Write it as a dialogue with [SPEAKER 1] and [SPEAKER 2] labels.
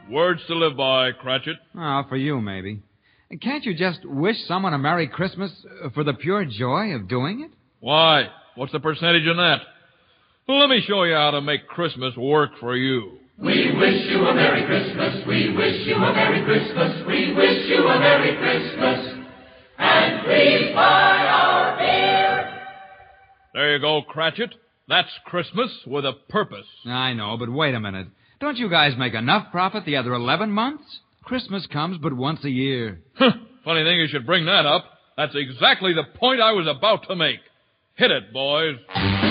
[SPEAKER 1] Words to live by, Cratchit.
[SPEAKER 2] Oh, for you, maybe. And can't you just wish someone a Merry Christmas for the pure joy of doing it?
[SPEAKER 1] Why? What's the percentage in that? Well, let me show you how to make Christmas work for you.
[SPEAKER 3] We wish you a Merry Christmas. We wish you a Merry Christmas. We wish you a Merry Christmas. And please buy our beer.
[SPEAKER 1] There you go, Cratchit. That's Christmas with a purpose.
[SPEAKER 2] I know, but wait a minute. Don't you guys make enough profit the other 11 months? Christmas comes but once a year.
[SPEAKER 1] Funny thing you should bring that up. That's exactly the point I was about to make. Hit it, boys.